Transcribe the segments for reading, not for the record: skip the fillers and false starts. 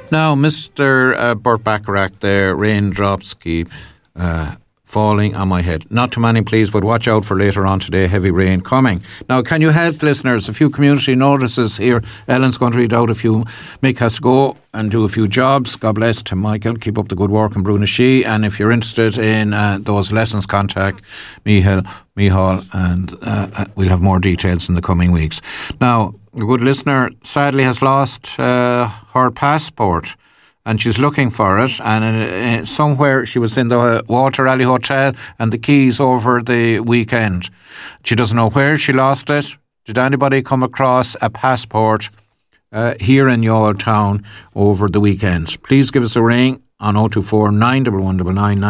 Now, Mr. Burt Bacharach there, raindrops keep falling on my head. Not too many, please, but watch out for later on today, heavy rain coming. Now, can you help, listeners? A few community notices here. Ellen's going to read out a few. Mick has to go and do a few jobs. God bless to Michael. Keep up the good work in Brunashee. And if you're interested in those lessons, contact Michal, and we'll have more details in the coming weeks. Now, a good listener sadly has lost her passport. And she's looking for it, and somewhere she was in the Walter Raleigh Hotel and the keys over the weekend. She doesn't know where she lost it. Did anybody come across a passport here in your town over the weekend? Please give us a ring on 024 91199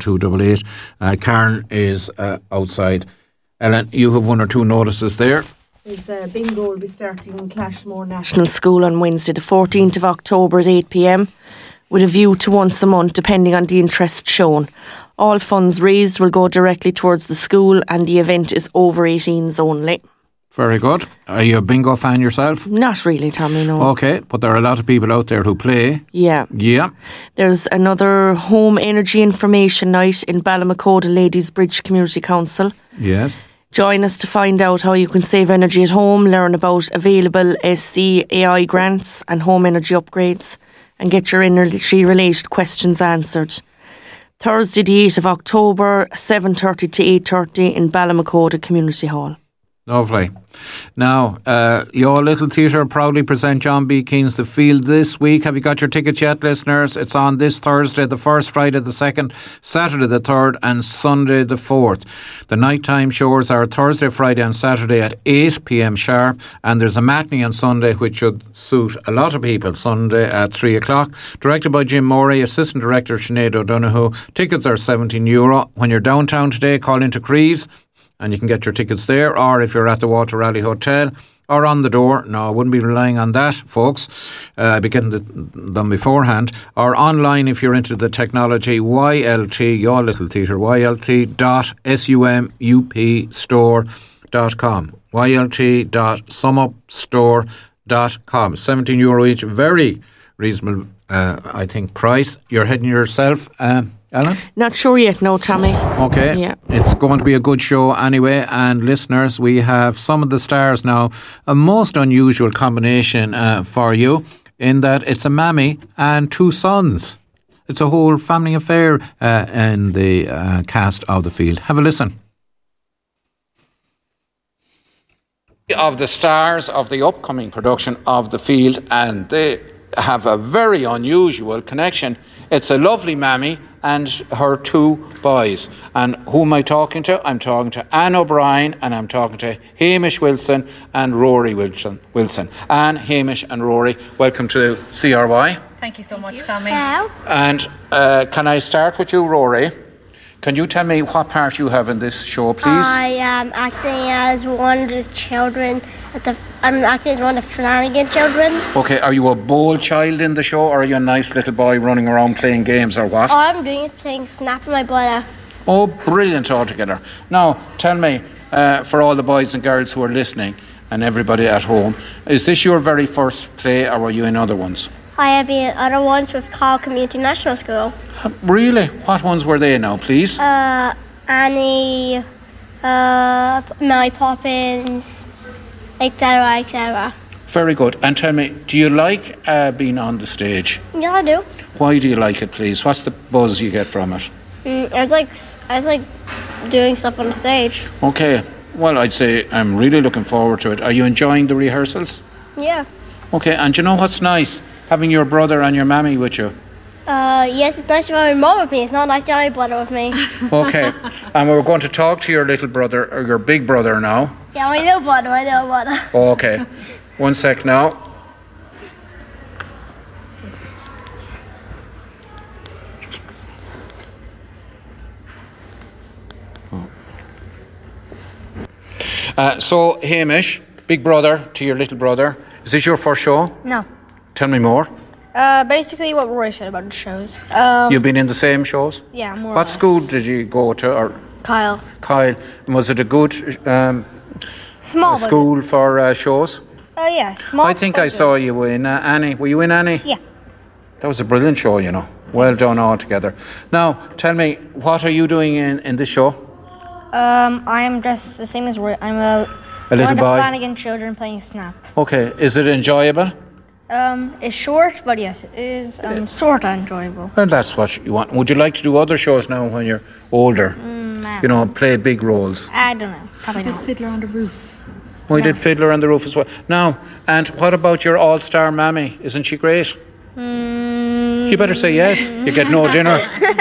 92288. Karen is outside. Ellen, you have one or two notices there. Bingo will be starting in Clashmore National School on Wednesday the 14th of October at 8 p.m. with a view to once a month depending on the interest shown. All funds raised will go directly towards the school and the event is over 18s only. Very good. Are you a bingo fan yourself? Not really, Tommy, no. Okay, but there are a lot of people out there who play. Yeah. There's another home energy information night in Ballymacoda Ladies Bridge Community Council. Yes. Join us to find out how you can save energy at home, learn about available SC/AI grants and home energy upgrades, and get your energy-related questions answered. Thursday the 8th of October, 7:30 to 8:30 in Ballymacoda Community Hall. Lovely. Now, your little theatre proudly present John B. Keane's The Field this week. Have you got your tickets yet, listeners? It's on this Thursday the 1st, Friday the 2nd, Saturday the 3rd and Sunday the 4th. The nighttime shows are Thursday, Friday and Saturday at 8 p.m. sharp, and there's a matinee on Sunday which should suit a lot of people, Sunday at 3 o'clock. Directed by Jim Morey, Assistant Director Sinead O'Donoghue. Tickets are €17. When you're downtown today, call into Crees and you can get your tickets there, or if you're at the Walter Raleigh Hotel or on the door. No, I wouldn't be relying on that, folks. I'd be getting them beforehand. Or online if you're into the technology, YLT, your little theatre, YLT.sumupstore.com. YLT.sumupstore.com. €17 each, very reasonable, I think, price. You're heading yourself, Ellen? Not sure yet, no, Tommy. Okay. Yeah. It's going to be a good show anyway. And listeners, we have some of the stars now. A most unusual combination for you in that it's a mammy and two sons. It's a whole family affair in the cast of The Field. Have a listen. Of the stars of the upcoming production of The Field, and they have a very unusual connection. It's a lovely mammy and her two boys. And who am I talking to? I'm talking to Anne O'Brien, and I'm talking to Hamish Wilson and Rory Wilson. Anne, Hamish and Rory, welcome to CRY. Thank you so much, Tommy. Hello. And can I start with you, Rory? Can you tell me what part you have in this show, please? I am acting as one of the children. I'm acting as one of the Flanagan children's. Okay, are you a bold child in the show, or are you a nice little boy running around playing games, or what? All I'm doing is playing Snap with my brother. Oh, brilliant altogether. Now, tell me, for all the boys and girls who are listening and everybody at home, is this your very first play, or were you in other ones? I have been in other ones with Carl Community National School. Really? What ones were they now, please? Annie, Mary Poppins, etc., etc. Very good. And tell me, do you like being on the stage? Yeah, I do. Why do you like it, please? What's the buzz you get from it? I like doing stuff on the stage. Okay. Well, I'd say I'm really looking forward to it. Are you enjoying the rehearsals? Yeah. Okay, and do you know what's nice? Having your brother and your mammy with you. Yes, it's nice to have my mum with me. It's not nice to have my brother with me. Okay. And we're going to talk to your little brother, or your big brother now. Yeah, my little brother. Okay. One sec now. So, Hamish, big brother to your little brother. Is this your first show? No. Tell me more. Basically what Roy said about the shows. You've been in the same shows? Yeah, more or What less. school did you go to? Or Kyle. Kyle. Was it a good Small. school for shows? Yeah, small. I think I saw you in Annie. Were you in Annie? Yeah. That was a brilliant show, you know. Well done altogether. Now, tell me, what are you doing in this show? I am dressed the same as Roy. I'm a little one of the boy? Flanagan children playing Snap. Okay, is it enjoyable? It's short, but yes, it is sort of enjoyable. Well, that's what you want. Would you like to do other shows now when you're older? You know, play big roles? I don't know. Probably not. Fiddler on the Roof. We did Fiddler on the Roof as well. Now, and what about your all-star mammy? Isn't she great? You better say yes. You get no dinner.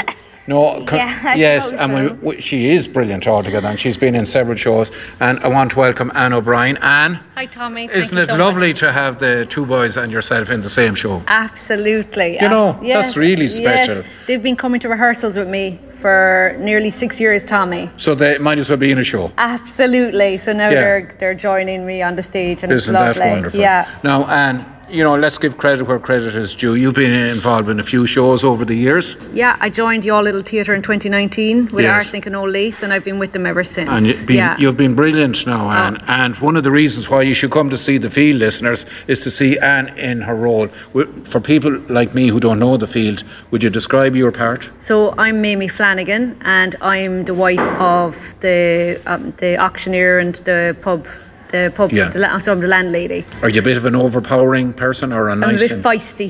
No, I yes, suppose and she is brilliant altogether, and she's been in several shows. And I want to welcome Anne O'Brien. Anne, Hi, Tommy. isn't it lovely to have the two boys and yourself in the same show? Absolutely. You know, that's really special. Yes. They've been coming to rehearsals with me for nearly 6 years, Tommy. So they might as well be in a show. Absolutely. So now Yeah. they're joining me on the stage, and Isn't it's lovely. that wonderful? Yeah. Now, Anne, you know, let's give credit where credit is due. You've been involved in a few shows over the years. Yeah, I joined the All Little Theatre in 2019 with Yes. Arsenic and Old Lace, and I've been with them ever since. And you've been brilliant now, Anne. Oh. And one of the reasons why you should come to see the Field, listeners, is to see Anne in her role. For people like me who don't know the Field, would you describe your part? So I'm Mamie Flanagan, and I'm the wife of the auctioneer and the pub. Yeah. So I'm the landlady. Are you a bit of an overpowering person or a I'm nice? a bit feisty.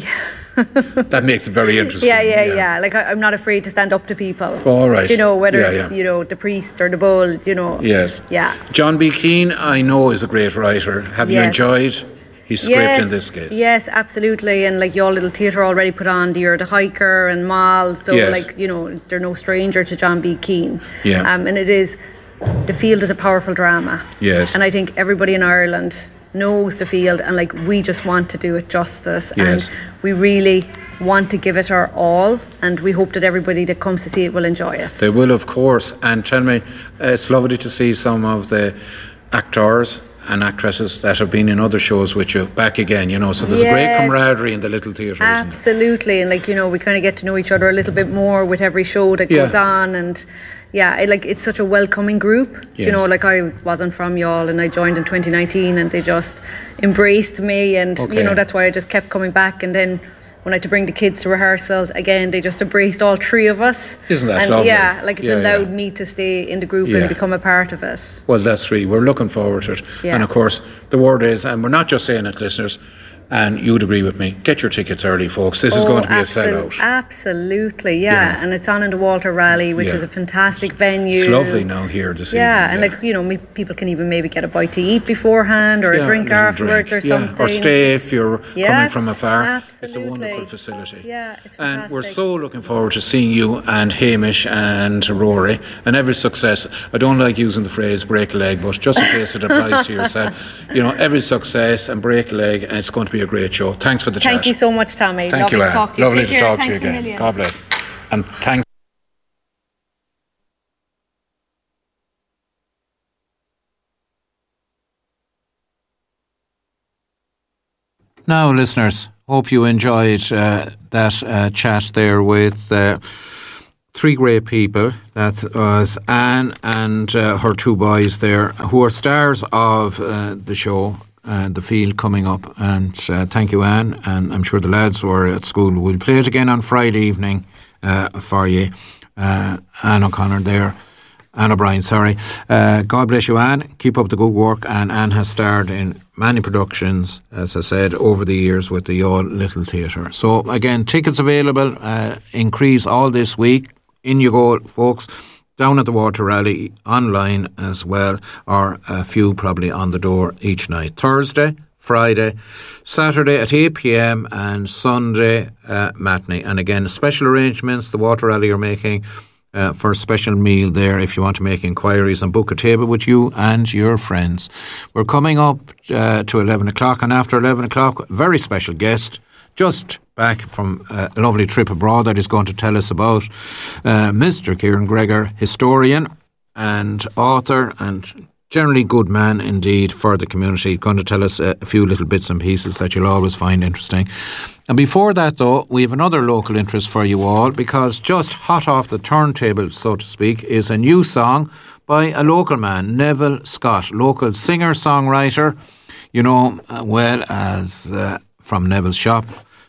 That makes it very interesting. Yeah. Like I'm not afraid to stand up to people. All right. You know, whether Yeah, it's yeah. the priest or the bull. You know. Yes. Yeah. John B. Keane, I know, is a great writer. Have you Yes. enjoyed his script in this case? Yes, absolutely. And like All Little Theatre already put on You're the Hiker and Mall. So Yes. like, you know, they're no stranger to John B. Keane. Yeah. And it is, the Field is a powerful drama. Yes. And I think everybody in Ireland knows the Field, and like we just want to do it justice. Yes. And we really want to give it our all, and we hope that everybody that comes to see it will enjoy it. They will, of course. And tell me, it's lovely to see some of the actors and actresses that have been in other shows with you back again, you know. So there's a great Yes. camaraderie in the little theatre, isn't it? Absolutely, and like, you know, we kind of get to know each other a little bit more with every show that Yeah. goes on, and yeah, it's such a welcoming group. Yes. You know, like I wasn't from Youghal and I joined in 2019, and they just embraced me, and Okay. you know, that's why I just kept coming back. And then when I had to bring the kids to rehearsals again, they just embraced all three of us. Isn't that and lovely? Yeah, like it's Yeah, allowed yeah. me to stay in the group Yeah. and become a part of it. Well, that's really, we're looking forward to it. Yeah. And of course, the word is, and we're not just saying it, listeners, and you'd agree with me, get your tickets early, folks. This is going to be a sellout. Absolutely, yeah. You know. And it's on in the Walter Rally, which Yeah. is a fantastic venue. It's lovely now here this Yeah, evening. and like, you know, people can even maybe get a bite to eat beforehand, or a drink little afterwards, drink. or something. Or stay if you're Yeah, coming from afar. It's a absolutely. wonderful facility. Yeah, it's And we're fantastic. so looking forward to seeing you and Hamish and Rory and every success. I don't like using the phrase break a leg, but just in case it applies to yourself, you know, every success and break a leg, and it's going to be a great show. Thanks for the chat. Thank you so much, Tommy. Thank Lovely you, to Anne. talk to you. Lovely Take to care. talk to you Thanks a again. million. God bless. And thanks. Now, listeners, hope you enjoyed that chat there with three great people. That was Anne and her two boys there, who are stars of the show, The Field, coming up. And thank you, Anne. And I'm sure the lads who are at school will play it again on Friday evening for you. Anne O'Connor there. Anne O'Brien, sorry. God bless you, Anne. Keep up the good work. And Anne has starred in many productions, as I said, over the years with the Youghal Little Theatre. So, again, tickets available, increase all this week. In you go, folks. Down at the Water Rally, online as well, or a few probably on the door each night. Thursday, Friday, Saturday at 8 p.m. and Sunday matinee. And again, special arrangements the Water Rally are making for a special meal there if you want to make inquiries and book a table with you and your friends. We're coming up to 11 o'clock, and after 11 o'clock, very special guest, just back from a lovely trip abroad that is going to tell us about Mr. Kieran Gregor, historian and author and generally good man indeed for the community, going to tell us a few little bits and pieces that you'll always find interesting. And before that, though, we have another local interest for you all, because just hot off the turntable, so to speak, is a new song by a local man, Neville Scott, local singer-songwriter, you know, well as from Neville's Shop,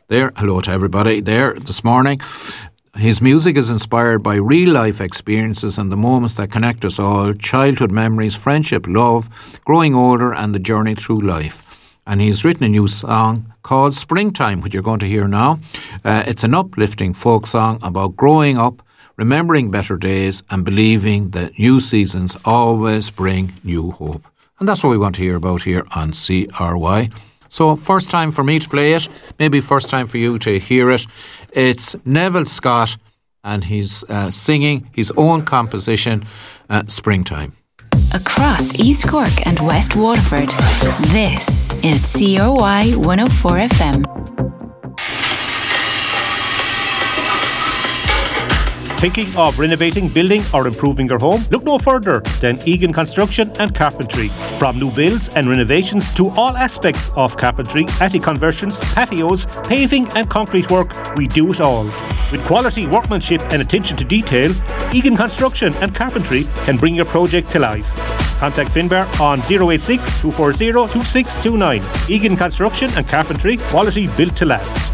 there. Hello to everybody there this morning. His music is inspired by real-life experiences and the moments that connect us all, childhood memories, friendship, love, growing older and the journey through life. And he's written a new song called Springtime, which you're going to hear now. It's an uplifting folk song about growing up, remembering better days and believing that new seasons always bring new hope. And that's what we want to hear about here on CRY. So first time for me to play it, maybe first time for you to hear it. It's Neville Scott and he's singing his own composition, Springtime. Across East Cork and West Waterford, this is CRY 104 FM. Thinking of renovating, building or improving your home? Look no further than Egan Construction and Carpentry. From new builds and renovations to all aspects of carpentry, attic conversions, patios, paving and concrete work, we do it all. With quality workmanship and attention to detail, Egan Construction and Carpentry can bring your project to life. Contact Finbar on 086 240 2629. Egan Construction and Carpentry, quality built to last.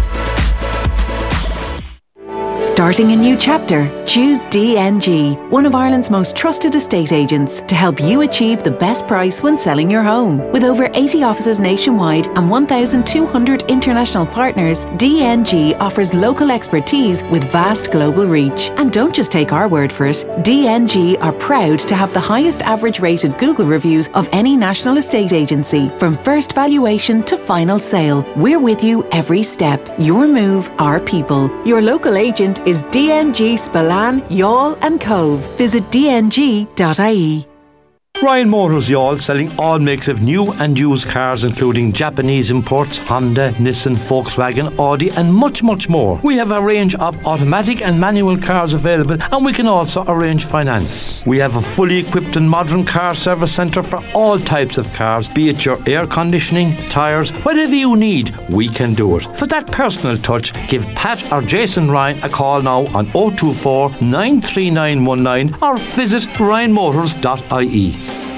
Starting a new chapter? Choose DNG, one of Ireland's most trusted estate agents, to help you achieve the best price when selling your home. With over 80 offices nationwide and 1,200 international partners, DNG offers local expertise with vast global reach. And don't just take our word for it. DNG are proud to have the highest average rated Google reviews of any national estate agency. From first valuation to final sale, we're with you every step. Your move, our people. Your local agent is DNG Spillane, Youghal and Cove. Visit dng.ie. Ryan Motors Youghal, selling all makes of new and used cars including Japanese imports, Honda, Nissan, Volkswagen, Audi and much more. We have a range of automatic and manual cars available and we can also arrange finance. We have a fully equipped and modern car service centre for all types of cars, be it your air conditioning, tyres, whatever you need, we can do it. For that personal touch, give Pat or Jason Ryan a call now on 024 93919 or visit ryanmotors.ie.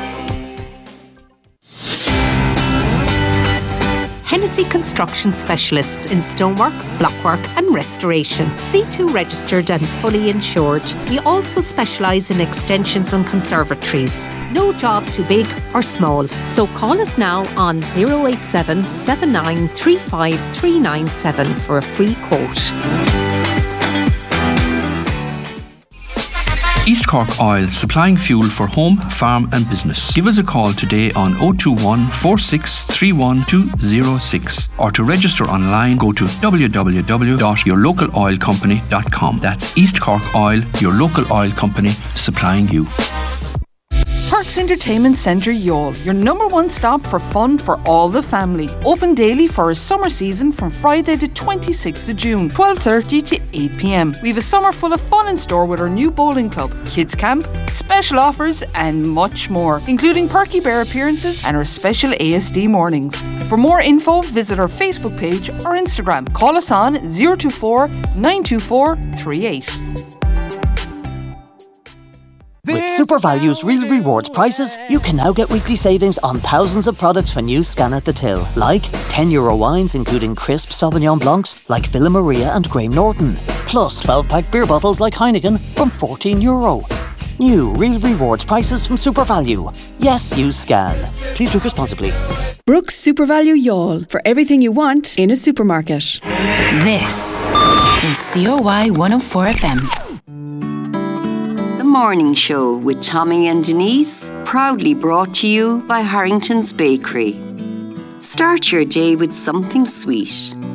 Hennessy Construction Specialists in stonework, blockwork and restoration. C2 registered and fully insured. We also specialise in extensions and conservatories. No job too big or small. So call us now on 087 7935 397 for a free quote. East Cork Oil, supplying fuel for home, farm and business. Give us a call today on 021 4631 206 or to register online go to www.yourlocaloilcompany.com. That's East Cork Oil, your local oil company supplying you. Parks Entertainment Centre Youghal, your number one stop for fun for all the family. Open daily for a summer season from Friday the 26th of June, 12:30 to 8 p.m. We have a summer full of fun in store with our new bowling club, kids camp, special offers and much more, including Perky Bear appearances and our special ASD mornings. For more info, visit our Facebook page or Instagram. Call us on 024 924 38. With SuperValue's Real Rewards prices, you can now get weekly savings on thousands of products when you scan at the till. Like €10 wines including crisp Sauvignon Blancs like Villa Maria and Graham Norton. Plus 12-pack beer bottles like Heineken from €14. New Real Rewards prices from SuperValue. Yes, you scan. Please drink responsibly. Brooks SuperValue Youghal, for everything you want in a supermarket. This is CRY 104 FM. Morning Show with Tommy and Denise, proudly brought to you by Harrington's Bakery. Start your day with something sweet.